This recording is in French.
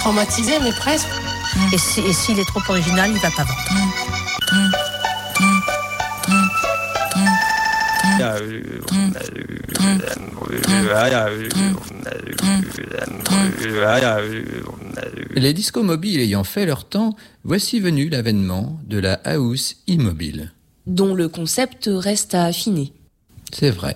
Traumatisé, mais presque. Et s'il est trop original, il va pas vendre. Les discos mobiles ayant fait leur temps, voici venu l'avènement de la house immobile. Dont le concept reste à affiner. C'est vrai.